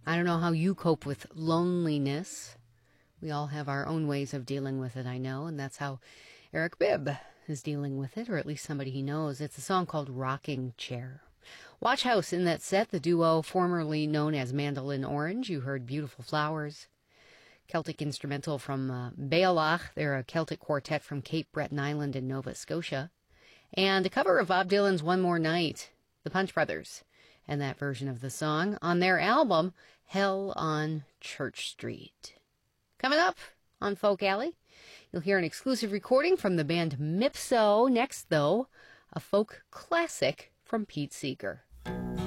I don't know how you cope with loneliness. We all have our own ways of dealing with it, I know, and that's how Eric Bibb is dealing with it, or at least somebody he knows. It's a song called Rocking Chair. Watch House in that set, the duo formerly known as Mandolin Orange. You heard Beautiful Flowers. Celtic instrumental from Bealach. They're a Celtic quartet from Cape Breton Island in Nova Scotia. And a cover of Bob Dylan's One More Night, the Punch Brothers, and that version of the song on their album, Hell on Church Street. Coming up on Folk Alley, you'll hear an exclusive recording from the band Mipso. Next, though, a folk classic from Pete Seeger.